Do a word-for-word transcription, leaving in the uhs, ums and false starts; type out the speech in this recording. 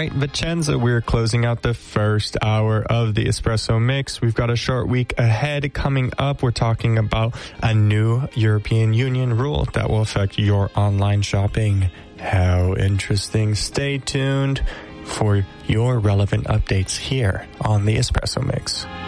right, Vicenza, we're closing out the first hour of the Espresso Mix. We've got a short week ahead coming up. We're talking about a new European Union rule that will affect your online shopping. How interesting. Stay tuned for your relevant updates here on the Espresso Mix.